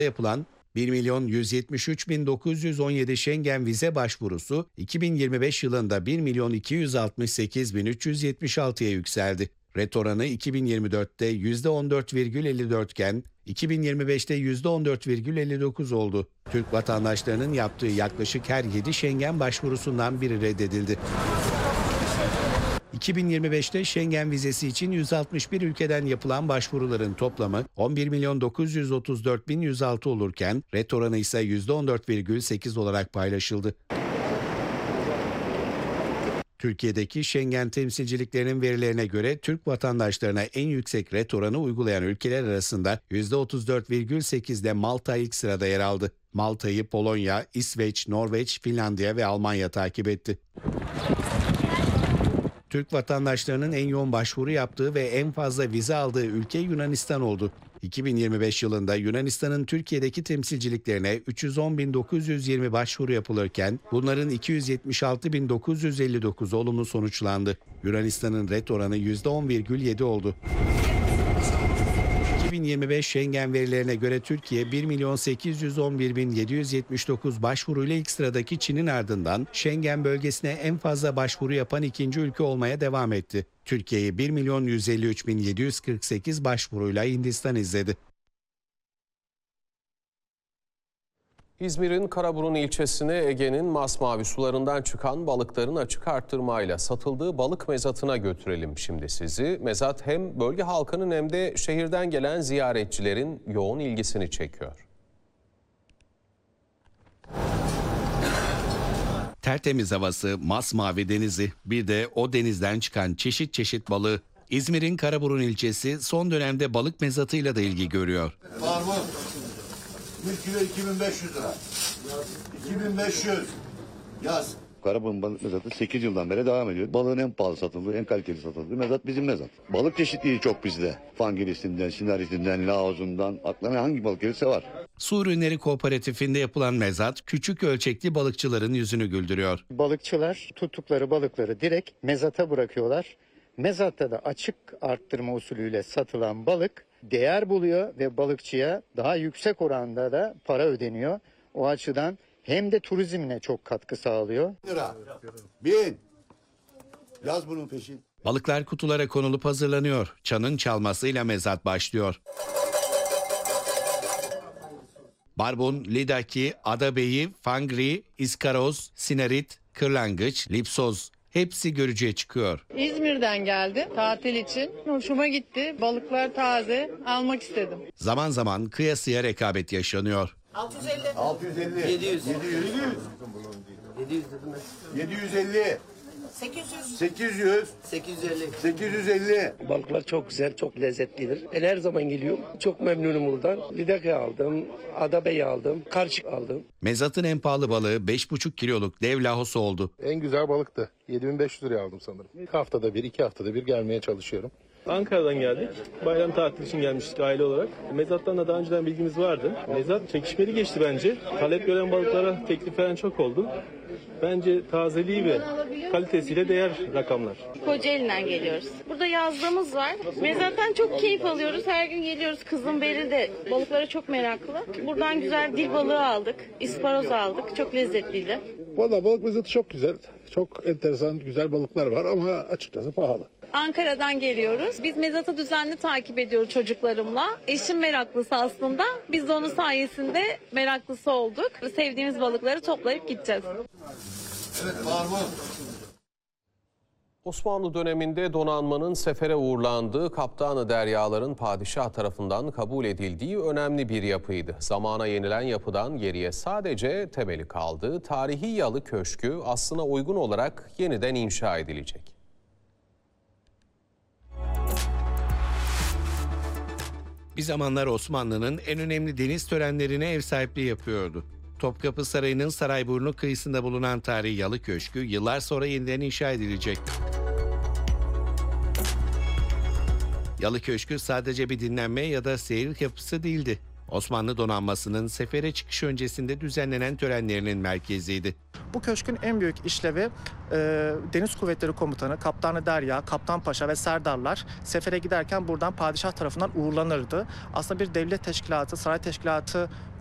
yapılan 1.173.917 Schengen vize başvurusu 2025 yılında 1.268.376'ya yükseldi. Ret oranı 2024'te %14,54 iken 2025'te %14,59 oldu. Türk vatandaşlarının yaptığı yaklaşık her 7 Schengen başvurusundan biri reddedildi. 2025'te Schengen vizesi için 161 ülkeden yapılan başvuruların toplamı 11.934.106 olurken ret oranı ise %14,8 olarak paylaşıldı. Türkiye'deki Schengen temsilciliklerinin verilerine göre Türk vatandaşlarına en yüksek ret oranı uygulayan ülkeler arasında %34,8'de Malta ilk sırada yer aldı. Malta'yı Polonya, İsveç, Norveç, Finlandiya ve Almanya takip etti. Türk vatandaşlarının en yoğun başvuru yaptığı ve en fazla vize aldığı ülke Yunanistan oldu. 2025 yılında Yunanistan'ın Türkiye'deki temsilciliklerine 310.920 başvuru yapılırken bunların 276.959 olumlu sonuçlandı. Yunanistan'ın ret oranı %10,7 oldu. 2025 Schengen verilerine göre Türkiye 1.811.779 başvuruyla ilk sıradaki Çin'in ardından Schengen bölgesine en fazla başvuru yapan ikinci ülke olmaya devam etti. Türkiye'yi 1.153.748 başvuruyla Hindistan izledi. İzmir'in Karaburun ilçesine Ege'nin masmavi sularından çıkan balıkların açık arttırmayla satıldığı balık mezatına götürelim şimdi sizi. Mezat hem bölge halkının hem de şehirden gelen ziyaretçilerin yoğun ilgisini çekiyor. Tertemiz havası, masmavi denizi, bir de o denizden çıkan çeşit çeşit balığı. İzmir'in Karaburun ilçesi son dönemde balık mezatıyla da ilgi görüyor. Barbun 1 kilo 2.500 lira. 2.500 yaz. Karaburun balık mezatı 8 yıldan beri devam ediyor. Balığın en pahalı satıldığı, en kaliteli satıldığı mezat bizim mezat. Balık çeşitliliği çok bizde. Fangirisinden, sinarisinden, laozundan, aklına hangi balık gelirse var. Su Ürünleri Kooperatifinde yapılan mezat küçük ölçekli balıkçıların yüzünü güldürüyor. Balıkçılar tuttukları balıkları direkt mezata bırakıyorlar. Mezatta da açık arttırma usulüyle satılan balık değer buluyor ve balıkçıya daha yüksek oranda da para ödeniyor. O açıdan hem de turizmine çok katkı sağlıyor. Lira. 1000. Yaz bunun peşin. Balıklar kutulara konulup hazırlanıyor. Çanın çalmasıyla mezat başlıyor. Barbun, lidaki, adabeyi, fangri, iskaroz, sinarit, kırlangıç, lipsoz hepsi görücüye çıkıyor. İzmir'den geldim tatil için. Hoşuma gitti. Balıklar taze. Almak istedim. Zaman zaman kıyasıya rekabet yaşanıyor. 650. 700. 750. 800. 850. Balıklar çok güzel, çok lezzetlidir. Ben her zaman geliyorum. Çok memnunum buradan. Lidaki aldım, adabeyi aldım, karışık aldım. Mezatın en pahalı balığı 5,5 kiloluk dev lahosu oldu. En güzel balıktı. 7.500 liraya aldım sanırım. Haftada bir, 2 haftada bir gelmeye çalışıyorum. Ankara'dan geldik. Bayram tatili için gelmiştik aile olarak. Mezat'tan da daha önceden bilgimiz vardı. Mezat çekişmeli geçti bence. Talep gören balıklara teklif veren çok oldu. Bence tazeliği ve kalitesiyle değer rakamlar. Kocaeli'den geliyoruz. Burada yazlığımız var. Mezattan çok keyif alıyoruz. Her gün geliyoruz. Kızım Beril de balıklara çok meraklı. Buradan güzel dil balığı aldık. İsparoz aldık. Çok lezzetliydi. Valla balık mezatı çok güzel. Çok enteresan, güzel balıklar var ama açıkçası pahalı. Ankara'dan geliyoruz. Biz mezatı düzenli takip ediyoruz çocuklarımla. Eşim meraklısı aslında. Biz de onun sayesinde meraklısı olduk. Sevdiğimiz balıkları toplayıp gideceğiz. Evet barbun. Osmanlı döneminde donanmanın sefere uğurlandığı Kaptanı Deryaların padişah tarafından kabul edildiği önemli bir yapıydı. Zamana yenilen yapıdan geriye sadece temeli kaldı. Tarihi Yalı Köşkü aslına uygun olarak yeniden inşa edilecek. Bir zamanlar Osmanlı'nın en önemli deniz törenlerine ev sahipliği yapıyordu. Topkapı Sarayı'nın Sarayburnu kıyısında bulunan tarihi Yalı Köşkü yıllar sonra yeniden inşa edilecek. Yalı Köşkü sadece bir dinlenme ya da seyir yapısı değildi. Osmanlı donanmasının sefere çıkış öncesinde düzenlenen törenlerinin merkeziydi. Bu köşkün en büyük işlevi Deniz Kuvvetleri Komutanı, Kaptanı Derya, Kaptan Paşa ve Serdarlar sefere giderken buradan padişah tarafından uğurlanırdı. Aslında bir devlet teşkilatı, saray teşkilatı